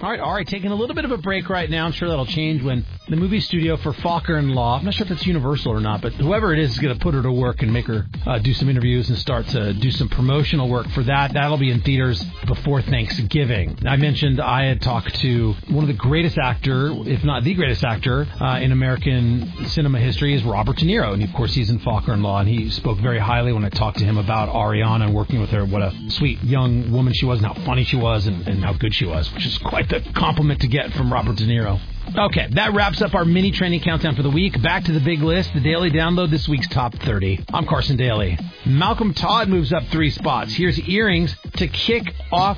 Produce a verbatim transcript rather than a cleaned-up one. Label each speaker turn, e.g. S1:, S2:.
S1: All right, all right, taking a little bit of a break right now. I'm sure that'll change when the movie studio for Fokker and Law, I'm not sure if it's Universal or not, but whoever it is is going to put her to work and make her uh, do some interviews and start to do some promotional work for that. That'll be in theaters before Thanksgiving. I mentioned I had talked to one of the greatest actor, if not the greatest actor uh, in American cinema history, is Robert De Niro. And, of course, he's in Fokker and Law, and he spoke very highly when I talked to him about Ariana and working with her. What a sweet young woman she was and how funny she was and, and how good she was, which is quite the compliment to get from Robert De Niro. Okay, that wraps up our mini training countdown for the week. Back to the big list, the Daily Download, this week's Top thirty. I'm Carson Daly. Malcolm Todd moves up three spots. Here's Earrings to kick off